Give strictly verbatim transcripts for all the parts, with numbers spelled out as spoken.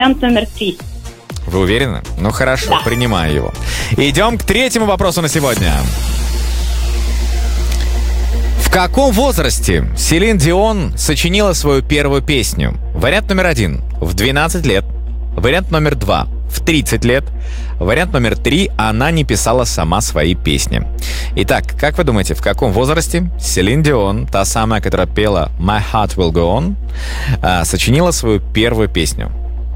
Вариант номер три. Вы уверены? Ну хорошо, да. Принимаю его. Идем к третьему вопросу на сегодня. В каком возрасте Селин Дион сочинила свою первую песню? Вариант номер один – в двенадцать лет. Вариант номер два – в тридцать лет. Вариант номер три – она не писала сама свои песни. Итак, как вы думаете, в каком возрасте Селин Дион, та самая, которая пела «My Heart Will Go On», сочинила свою первую песню?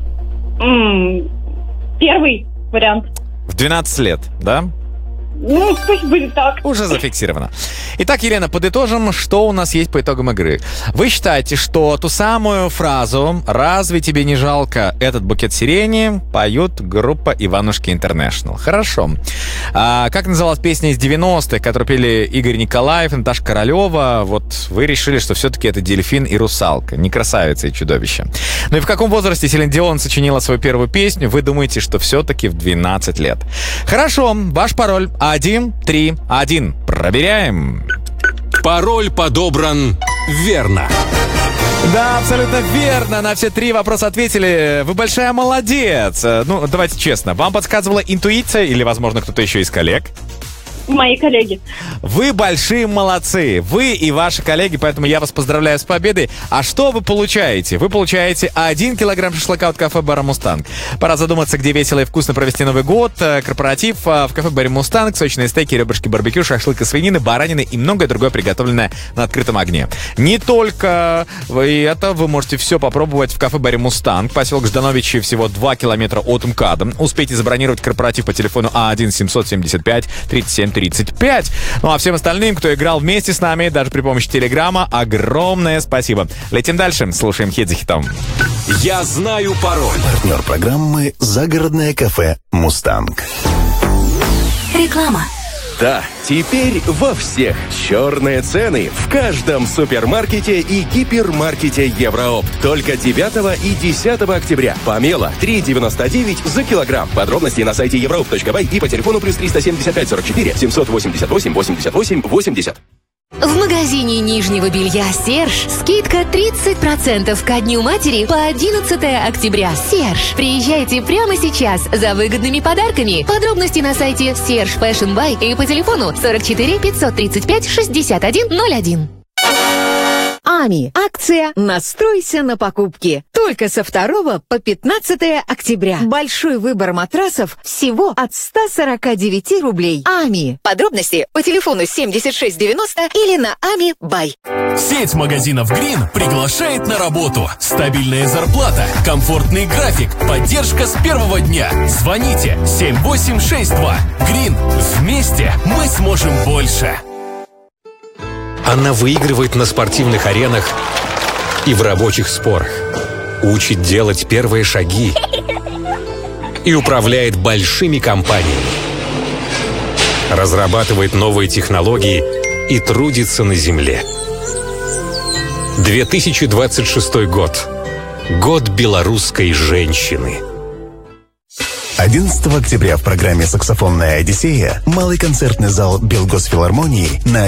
М-м, первый вариант. В двенадцать лет, да? Ну, пусть будет так. Уже зафиксировано. Итак, Елена, подытожим, что у нас есть по итогам игры. Вы считаете, что ту самую фразу «Разве тебе не жалко этот букет сирени» поют группа Иванушки Интернешнл. Хорошо. А как называлась песня из девяностых, которую пели Игорь Николаев, Наташа Королева? Вот вы решили, что все-таки это «Дельфин и русалка», не «Красавица и чудовище». Ну и в каком возрасте Селин Дион сочинила свою первую песню? Вы думаете, что все-таки в двенадцать лет. Хорошо, ваш пароль один три один. Проверяем. Пароль подобран верно. Да, абсолютно верно. На все три вопроса ответили. Вы большая молодец. Ну, давайте честно. Вам подсказывала интуиция или, возможно, кто-то еще из коллег? Мои коллеги. Вы большие молодцы. Вы и ваши коллеги, поэтому я вас поздравляю с победой. А что вы получаете? Вы получаете один килограмм шашлыка от кафе-бара «Мустанг». Пора задуматься, где весело и вкусно провести Новый год. Корпоратив в кафе-баре «Мустанг». Сочные стейки, ребрышки барбекю, шашлык из свинины, баранины и многое другое, приготовленное на открытом огне. Не только вы это, вы можете все попробовать в кафе-баре «Мустанг». Поселок Ждановичи, всего два километра от МКАДа. Успейте забронировать корпоратив по телефону А один семьсот семьдесят пять тридцать семь тридцать пять. Ну а всем остальным, кто играл вместе с нами, даже при помощи Телеграма, огромное спасибо. Летим дальше, слушаем хит за хитом. Я знаю пароль. Партнер программы «Загородное кафе Мустанг». Реклама. Да, теперь во всех черные цены в каждом супермаркете и гипермаркете Евроопт. Только девятого и десятого октября. Помело три девяносто девять за килограмм. Подробности на сайте еврооп точка бай и по телефону плюс триста семьдесят пять сорок четыре семьсот восемьдесят восемь восемьдесят восемь восемьдесят. В магазине нижнего белья «Серж» скидка тридцать процентов ко Дню матери по одиннадцатое октября. «Серж». Приезжайте прямо сейчас за выгодными подарками. Подробности на сайте «Серж Фэшн Бай» и по телефону сорок четыре пятьсот тридцать пять шестьдесят один ноль один. АМИ. Акция «Настройся на покупки». Только со второго по пятнадцатое октября. Большой выбор матрасов всего от ста сорока девяти рублей. АМИ. Подробности по телефону семьдесят шесть девяносто или на ами бай. Сеть магазинов «Грин» приглашает на работу. Стабильная зарплата, комфортный график, поддержка с первого дня. Звоните семь восемь шесть два. «Грин». Вместе мы сможем больше. Она выигрывает на спортивных аренах и в рабочих спорах. Учит делать первые шаги и управляет большими компаниями. Разрабатывает новые технологии и трудится на земле. две тысячи двадцать шестой год. Год белорусской женщины. одиннадцатого октября в программе «Саксофонная Одиссея» малый концертный зал Белгосфилармонии на